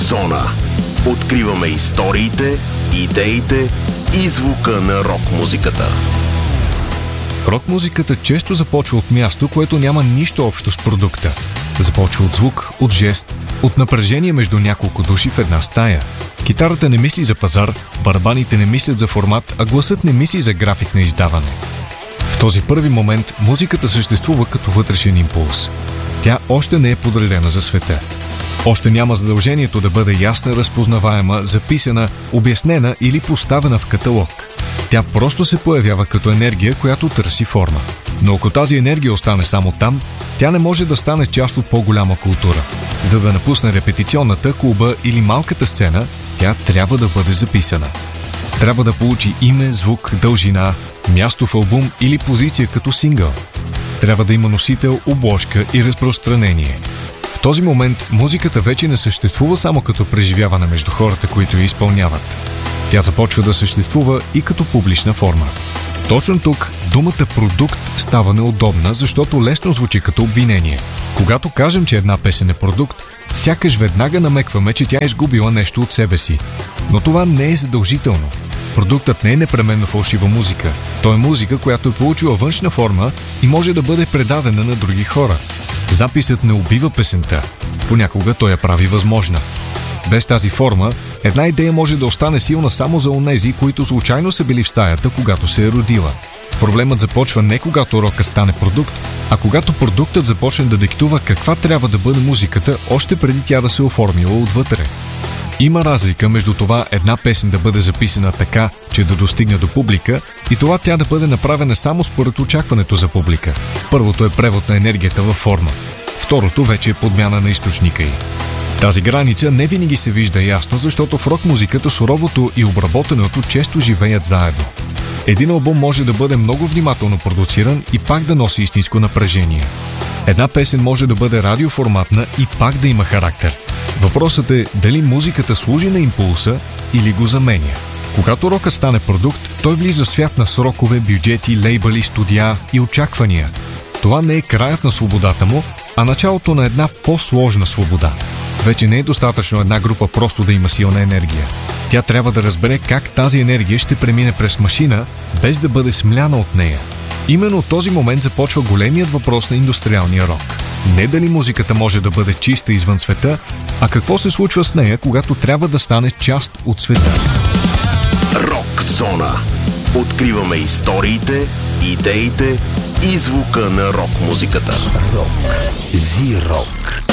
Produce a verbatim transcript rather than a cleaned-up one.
Зона. Откриваме историите, идеите и звука на рок-музиката. Рок-музиката често започва от място, което няма нищо общо с продукта. Започва от звук, от жест, от напрежение между няколко души в една стая. Китарата не мисли за пазар, барабаните не мислят за формат, а гласът не мисли за график на издаване. В този първи момент музиката съществува като вътрешен импулс. Тя още не е подредена за света. Още няма задължението да бъде ясна, разпознаваема, записана, обяснена или поставена в каталог. Тя просто се появява като енергия, която търси форма. Но ако тази енергия остане само там, тя не може да стане част от по-голяма култура. За да напусне репетиционната, клуба или малката сцена, тя трябва да бъде записана. Трябва да получи име, звук, дължина, място в албум или позиция като сингъл. Трябва да има носител, обложка и разпространение. В този момент музиката вече не съществува само като преживяване между хората, които я изпълняват. Тя започва да съществува и като публична форма. Точно тук думата продукт става неудобна, защото лесно звучи като обвинение. Когато кажем, че една песен е продукт, сякаш веднага намекваме, че тя е изгубила нещо от себе си. Но това не е задължително. Продуктът не е непременно фалшива музика. Той е музика, която е получила външна форма и може да бъде предадена на други хора. Записът не убива песента. Понякога той я прави възможна. Без тази форма, една идея може да остане силна само за онези, които случайно са били в стаята, когато се е родила. Проблемът започва не когато рока стане продукт, а когато продуктът започне да диктува каква трябва да бъде музиката, още преди тя да се оформила отвътре. Има разлика между това една песен да бъде записана така, че да достигне до публика, и това тя да бъде направена само според очакването за публика. Първото е превод на енергията във форма. Второто вече е подмяна на източника й. Тази граница не винаги се вижда ясно, защото в рок-музиката суровото и обработеното често живеят заедно. Един албум може да бъде много внимателно продуциран и пак да носи истинско напрежение. Една песен може да бъде радиоформатна и пак да има характер. Въпросът е дали музиката служи на импулса или го заменя. Когато рокът стане продукт, той влиза в свят на срокове, бюджети, лейбъли, студия и очаквания. Това не е краят на свободата му, а началото на една по-сложна свобода. Вече не е достатъчно една група просто да има силна енергия. Тя трябва да разбере как тази енергия ще премине през машина, без да бъде смляна от нея. Именно от този момент започва големият въпрос на индустриалния рок. Не дали музиката може да бъде чиста извън света, а какво се случва с нея, когато трябва да стане част от света. Рок зона. Откриваме историите, идеите и звука на рок-музиката. Рок. Зи-рок.